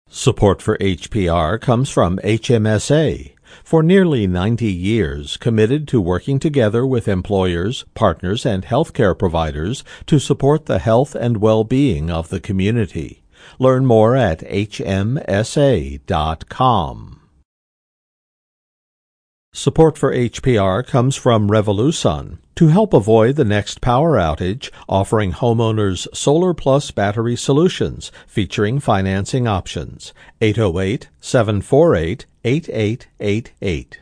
Support for HPR comes from HMSA. For nearly 90 years, committed to working together with employers, partners, and healthcare providers to support the health and well-being of the community. Learn more at hmsa.com. Support for HPR comes from Revolusun. To help avoid the next power outage, offering homeowners Solar Plus battery solutions featuring financing options. 808-748-8888.